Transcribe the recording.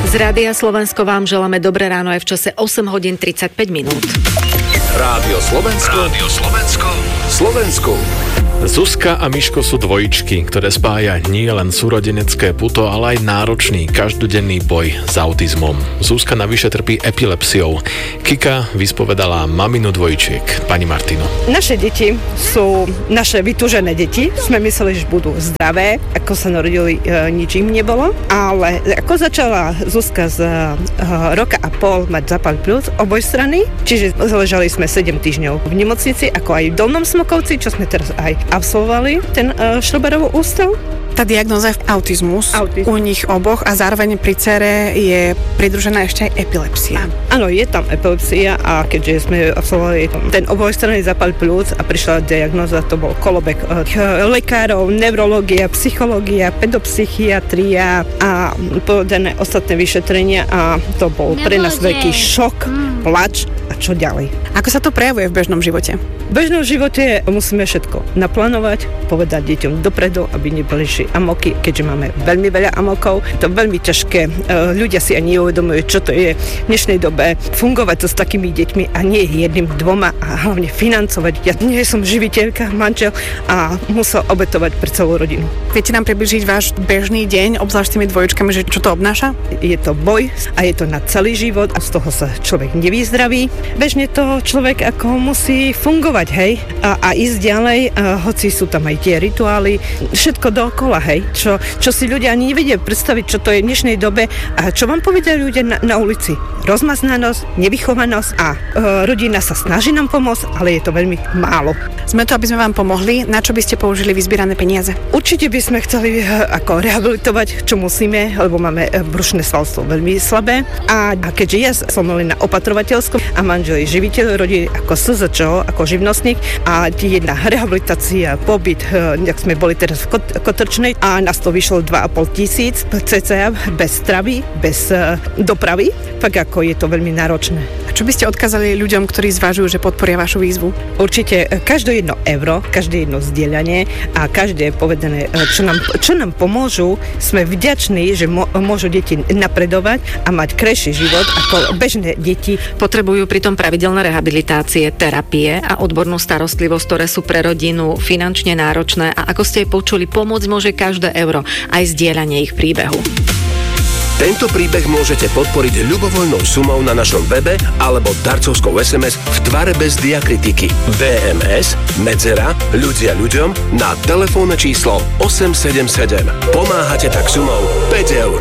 Z Rádia Slovensko vám želáme dobré ráno aj v čase 8 hodín 35 minút. Rádio Slovensko. Slovensku. Zuzka a Miško sú dvojičky, ktoré spája nie len súrodenecké puto, ale aj náročný každodenný boj s autizmom. Zuzka navyše trpí epilepsiou. Kika vyspovedala maminu dvojčiek, pani Martinu. Naše deti sú naše vytúžené deti. Sme mysleli, že budú zdravé. Ako sa narodili, nič im nebolo. Ale ako začala Zuzka z roka a pol mať zápal pľúc oboj strany, čiže ležali sme 7 týždňov v nemocnici, ako aj v Dolnom Smokovci, čo sme teraz aj absolvovali, ten Šroberovú ústav. Tá diagnóza je autizmus u nich oboch a zároveň pri dcere je pridružená ešte aj epilepsia. Áno, je tam epilepsia a keďže sme absolvovali ten obojstranný zápal pľúc a prišla diagnóza, to bol kolobek lekárov, neurológia, psychológia, pedopsychiatria a povedané ostatné vyšetrenia a to bol pre nás veľký šok, plač a čo ďalej. Ako sa to prejavuje v bežnom živote? V bežnom živote musíme všetko naplánovať, povedať deťom dopredu, aby neboli amoky, keďže máme veľmi veľa amokov. To je veľmi ťažké. Ľudia si ani neuvedomujú, čo to je v dnešnej dobe. Fungovať so s takými deťmi a nie jedným, dvoma a hlavne financovať. Ja nie som živiteľka, manžel a musel obetovať pre celú rodinu. Viete nám približiť váš bežný deň, obzvlášť s tými dvojičkami, že čo to obnáša? Je to boj a je to na celý život a z toho sa človek nevyzdraví. Bežne to človek ako musí fungovať, hej, a ísť ďalej, hoci sú tam aj tie rituály, všetko dookola, hej, čo si ľudia ani nevedia predstaviť, čo to je v dnešnej dobe a čo vám povedia ľudia na ulici. Rozmaznanosť, nevychovanosť a rodina sa snaží nám pomôcť, ale je to veľmi málo. Sme tu, aby sme vám pomohli. Na čo by ste použili vyzbierané peniaze? Určite by sme chceli ako rehabilitovať, čo musíme, lebo máme brušné svalstvo veľmi slabé a keďže ja som len na opatrovateľskom a manžel je živiteľ rodiny ako SZČO, ako živnostník a jedna rehabilitácia, pobyt, jak sme boli teraz v Kotrčnej a nás to vyšlo 2,5 tisíc cca bez stravy, bez dopravy, tak ako je to veľmi náročné. A čo by ste odkázali ľuďom, ktorí zvažujú, že podporia vašu výzvu? Určite každé jedno euro, každé jedno zdieľanie a každé povedané, čo nám pomôžu, sme vďační, že môžu deti napredovať a mať krajší život ako bežné deti. Potrebujú pritom pravidelné rehabilitácie, terapie a odbornú starostlivosť, ktoré sú pre rodinu finančne náročné a ako ste počuli, pomôcť môže každé euro, aj zdieľanie ich príbehu. Tento príbeh môžete podporiť ľubovoľnou sumou na našom webe alebo darcovskou SMS v tvare bez diakritiky. DMS, medzera, ľudia ľuďom na telefónne číslo 877. Pomáhate tak sumou 5 eur.